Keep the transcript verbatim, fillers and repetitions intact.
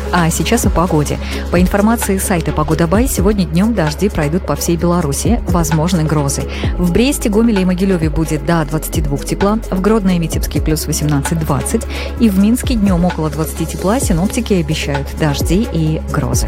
А сейчас о погоде. По информации сайта «Погода.бай», сегодня днем дожди пройдут по всей Беларуси, возможны грозы. В Бресте, Гомеле и Могилеве будет до двадцати двух тепла, в Гродно и Витебске плюс восемнадцать-двадцать, и в Минске днем около двадцати тепла. Синоптики обещают дожди и грозы.